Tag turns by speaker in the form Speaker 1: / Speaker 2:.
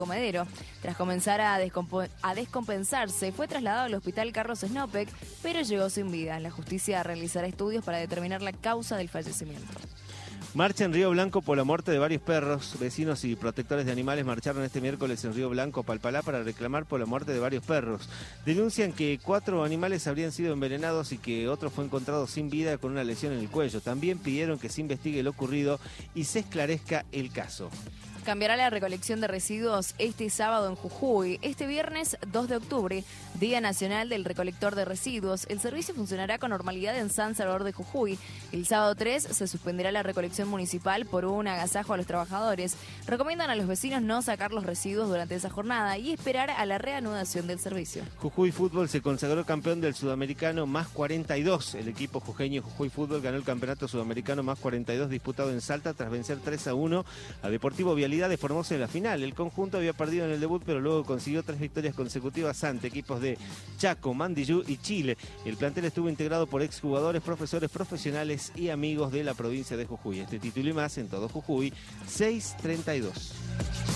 Speaker 1: Comedero. Tras comenzar a descompensarse, fue trasladado al hospital Carlos Snopek, pero llegó sin vida. La justicia realizará estudios para determinar la causa del fallecimiento.
Speaker 2: Marcha en Río Blanco por la muerte de varios perros. Vecinos y protectores de animales marcharon este miércoles en Río Blanco, Palpalá, para reclamar por la muerte de varios perros. Denuncian que 4 animales habrían sido envenenados y que otro fue encontrado sin vida con una lesión en el cuello. También pidieron que se investigue lo ocurrido y se esclarezca el caso.
Speaker 1: Cambiará la recolección de residuos este sábado en Jujuy. Este viernes 2 de octubre, Día Nacional del Recolector de Residuos, el servicio funcionará con normalidad en San Salvador de Jujuy. El sábado 3 se suspenderá la recolección municipal por un agasajo a los trabajadores. Recomiendan a los vecinos no sacar los residuos durante esa jornada y esperar a la reanudación del servicio.
Speaker 2: Jujuy Fútbol se consagró campeón del Sudamericano más 42. El equipo jujeño Jujuy Fútbol ganó el campeonato sudamericano más 42 disputado en Salta tras vencer 3-1 a Deportivo Vialidad de Formosa en la final. El conjunto había perdido en el debut, pero luego consiguió 3 victorias consecutivas ante equipos de Chaco, Mandillú y Chile. El plantel estuvo integrado por exjugadores, profesores, profesionales y amigos de la provincia de Jujuy. Este título y más en todo Jujuy, 632.